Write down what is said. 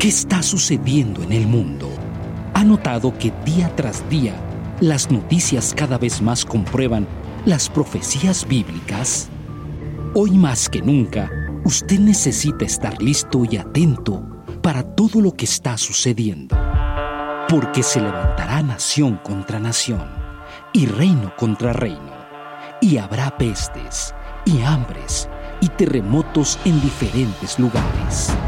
¿Qué está sucediendo en el mundo? ¿Ha notado que día tras día las noticias cada vez más comprueban las profecías bíblicas? Hoy más que nunca, usted necesita estar listo y atento para todo lo que está sucediendo. Porque se levantará nación contra nación y reino contra reino. Y habrá pestes y hambres y terremotos en diferentes lugares.